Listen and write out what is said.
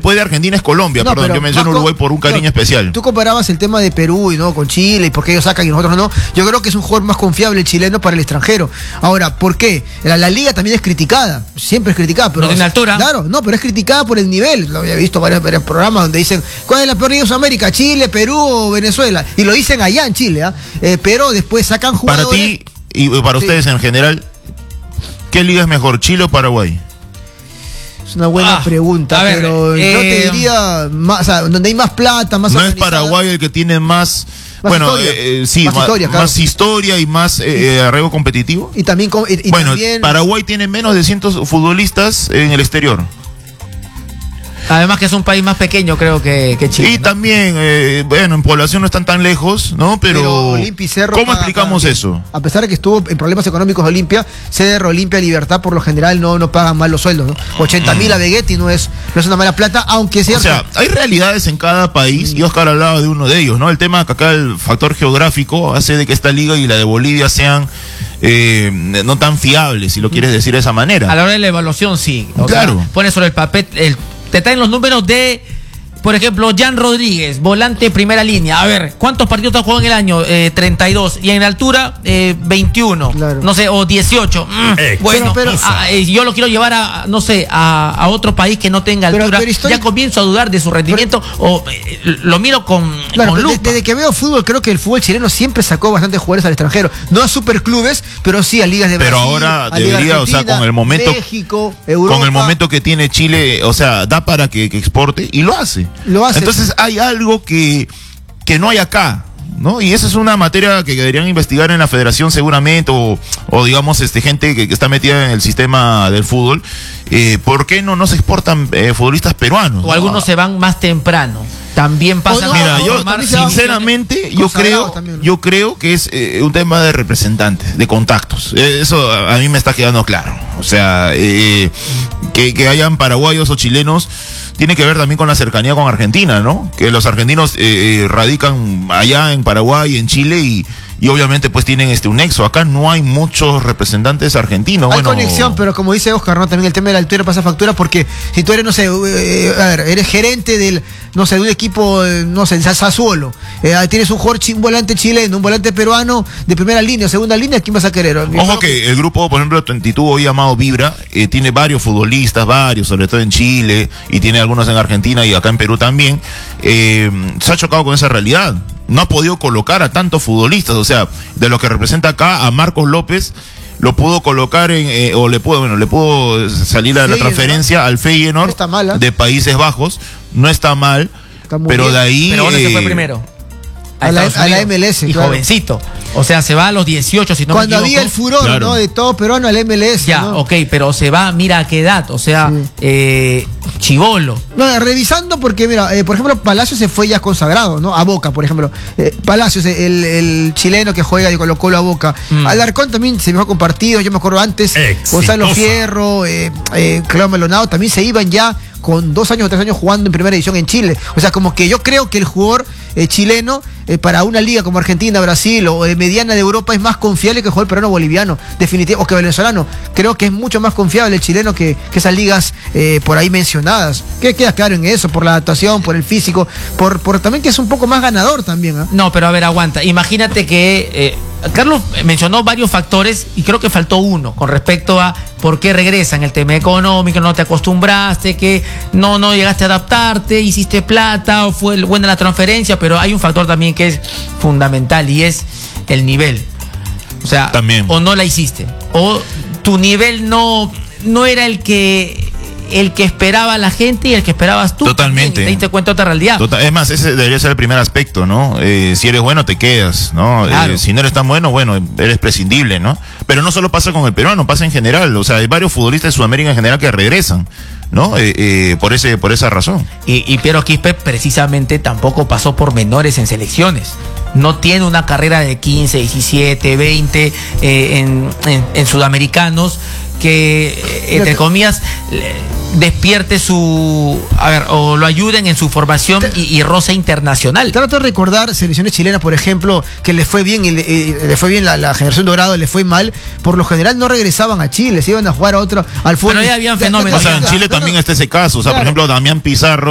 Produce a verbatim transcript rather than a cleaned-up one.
después de Argentina es Colombia, no, perdón, yo menciono Uruguay por un cariño no, especial. Tú comparabas el tema de Perú y no con Chile, y por qué ellos sacan y nosotros no. Yo creo que es un jugador más confiable el chileno para el extranjero. Ahora, ¿por qué? La, la liga también es criticada, siempre es criticada. Pero no tiene altura. Claro, no, pero es criticada por el nivel. Lo había visto varios, varios programas donde dicen, ¿cuál es la peor liga de Sudamérica? ¿Chile, Perú o Venezuela? Y lo dicen allá en Chile, ¿eh? Eh, pero después sacan jugadores. Para ti y para sí. ustedes en general, ¿qué liga es mejor, Chile o Paraguay? Es una buena ah, pregunta, ver, pero eh, yo te diría, más, o sea, donde hay más plata, más ¿No es organizada. Paraguay el que tiene más, Más bueno, historia. eh, sí, Más más, historia, claro. más historia y más eh, arraigo competitivo? Y también, y, y bueno, también... Paraguay tiene menos de cien futbolistas en el exterior. Además que es un país más pequeño, creo que, que Chile. Y ¿no? también, eh, bueno, en población no están tan lejos, ¿no? Pero, Pero Olimpia y Cerro ¿cómo para- explicamos para- eso? A pesar de que estuvo en problemas económicos Olimpia, Cerro, Olimpia, Libertad, por lo general no, no pagan mal los sueldos, ¿no? ochenta mil a Vegetti no es, no es una mala plata, aunque es O cierto. sea, hay realidades en cada país y Oscar hablaba de uno de ellos, ¿no? El tema que acá el factor geográfico hace de que esta liga y la de Bolivia sean eh, no tan fiables, si lo quieres decir de esa manera. A la hora de la evaluación, sí. O Claro. sea, pones sobre el papel, el, te traen los números de, por ejemplo, Jan Rodríguez, volante primera línea. A ver, ¿cuántos partidos ha jugado en el año? Eh, treinta y dos. Y en la altura, eh, veintiuno. Claro. No sé, o dieciocho. Mm, bueno, Pero- pero- ah, eh, yo lo quiero llevar a, no sé, a, a otro país que no tenga Pero- altura. pero históric- ya comienzo a dudar de su rendimiento o eh, lo miro con, Claro, con pero de- lupa. desde que veo fútbol, creo que el fútbol chileno siempre sacó bastantes jugadores al extranjero. No a superclubes, pero sí a ligas de Pero Brasil, ahora a Liga debería, o sea, Argentina, con el momento- México, Europa. Con el momento que tiene Chile, o sea, da para que, que exporte y lo hace. Lo hace. Entonces hay algo que, que no hay acá, ¿no? Y esa es una materia que deberían investigar en la federación seguramente, o, o digamos, este gente que, que está metida en el sistema del fútbol. Eh, ¿Por qué no, no se exportan eh, futbolistas peruanos? O ¿no? algunos se van más temprano. También pasa. O no, Mira, no, yo también se va- sinceramente yo consagrados creo, también, ¿no? yo creo que es eh, un tema de representantes, de contactos. Eh, Eso a, a mí me está quedando claro. O sea, eh, que, que hayan paraguayos o chilenos tiene que ver también con la cercanía con Argentina, ¿no? Que los argentinos eh, eh, radican allá en Paraguay, en Chile y y obviamente pues tienen este un nexo. Acá no hay muchos representantes argentinos. Hay bueno, conexión, pero como dice Oscar, ¿no? También el tema de la altura pasa factura, porque si tú eres, no sé, eh, a ver, eres gerente del, no sé, de un equipo, eh, no sé, el Sassuolo, eh, tienes un jugador, chi- un volante chileno, un volante peruano de primera línea o segunda línea, ¿quién vas a querer? Ojo que el grupo, por ejemplo, treinta y dos hoy llamado Vibra, eh, tiene varios futbolistas, varios, sobre todo en Chile, y tiene algunos en Argentina y acá en Perú también. Eh, se ha chocado con esa realidad. No ha podido colocar a tantos futbolistas, o sea, de lo que representa acá a Marcos López, lo pudo colocar en, eh, o le pudo, bueno, le pudo salir a la Feyenoord. transferencia al Feyenoord No está mal, ¿eh? de Países Bajos, no está mal, Está muy pero bien. de ahí... Pero ¿dónde se fue eh, primero? a la- Estados a la Unidos. M L S, Y claro. jovencito. O sea, se va a los dieciocho, si no Cuando me equivoco. había el furor, Claro. ¿no? De todo peruano al M L S. Ya, ¿no? ok, pero se va, mira a qué edad. O sea, Sí. eh, chivolo. No, revisando porque, mira, eh, por ejemplo, Palacios se fue ya consagrado, ¿no? A Boca, por ejemplo. Eh, Palacios, el, el chileno que juega y Colo Colo a Boca. Mm. Alarcón también se me con partidos, yo me acuerdo antes. Exitosa. Gonzalo Fierro, eh, eh, Claudio Maldonado, también se iban ya con dos años o tres años jugando en primera división en Chile. O sea, como que yo creo que el jugador eh, chileno eh, para una liga como Argentina, Brasil o eh, mediana de Europa es más confiable que el jugador peruano boliviano, definitivamente, o que venezolano. Creo que es mucho más confiable el chileno que, que esas ligas eh, por ahí mencionadas. ¿Qué queda claro en eso? Por la adaptación, por el físico, por, por también que es un poco más ganador también. ¿eh? No, pero a ver, aguanta. Imagínate que eh, Carlos mencionó varios factores y creo que faltó uno con respecto a por qué regresan. El tema económico, no te acostumbraste, que no, no llegaste a adaptarte, hiciste plata o fue buena la transferencia, pero hay un factor también que es fundamental y es el nivel. O sea, También. o no la hiciste, o tu nivel no, no era el que el que esperaba la gente y el que esperabas tú. Totalmente. También, te diste cuenta de otra realidad. Total- es más, ese debería ser el primer aspecto, ¿no? Eh, si eres bueno, te quedas, ¿no? Claro. Eh, si no eres tan bueno, bueno, eres prescindible, ¿no? Pero no solo pasa con el peruano, pasa en general. O sea, hay varios futbolistas de Sudamérica en general que regresan, ¿no? Eh, eh, por ese, por esa razón. Y, y Piero Quispe precisamente tampoco pasó por menores en selecciones. No tiene una carrera de quince, diecisiete, veinte eh, en, en, en sudamericanos que, eh, entre comillas, le- despierte su, a ver, o lo ayuden en su formación y, y roce internacional. Trato de recordar selecciones chilenas, por ejemplo, que le fue bien y le, y le fue bien la, la generación dorada, le fue mal. Por lo general no regresaban a Chile, se iban a jugar a otro, al fútbol. Pero ya habían fenómenos. O sea, en Chile también está ese caso. O sea, por Claro. ejemplo, Damián Pizarro